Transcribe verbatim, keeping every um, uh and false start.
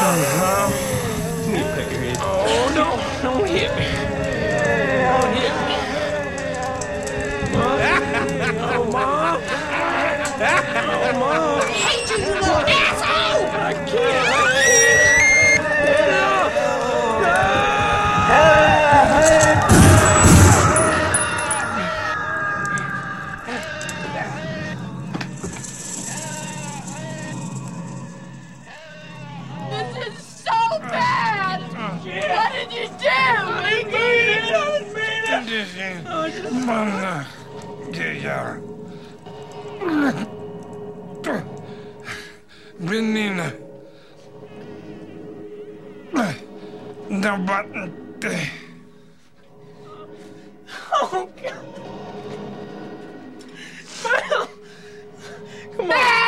You need to pet your head. Oh, no. Don't hit me. Don't hit me. Oh, Mom. Oh, Mom. I hate you, you little asshole! I can't. I can't. No. This is so bad! What did you do? I didn't mean it. I didn't mean it. Oh, just... Menina. Da button. Oh, God. Come on.